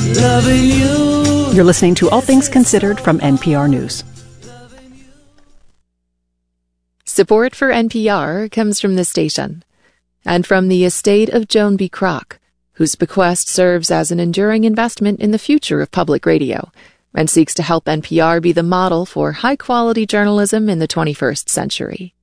Loving you. You're listening to All Things Considered from NPR News. Support for NPR comes from the station and from the estate of Joan B. Kroc, whose bequest serves as an enduring investment in the future of public radio and seeks to help NPR be the model for high-quality journalism in the 21st century.